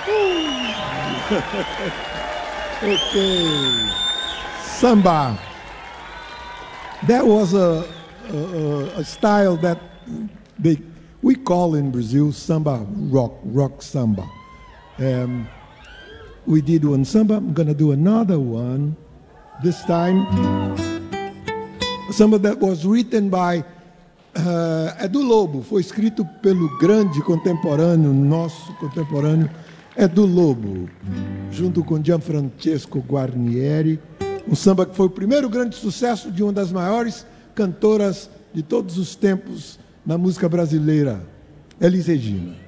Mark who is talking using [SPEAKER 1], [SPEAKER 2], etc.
[SPEAKER 1] Okay. Samba. That was a style that we call in Brazil samba rock samba. We did one samba. I'm going to do another one. This time, samba that was written by Edu Lobo. Foi escrito pelo grande contemporâneo, nosso contemporâneo, Edu Lobo, junto com Gianfrancesco Guarnieri. Um samba que foi o primeiro grande sucesso de uma das maiores cantoras de todos os tempos na música brasileira, Elis Regina.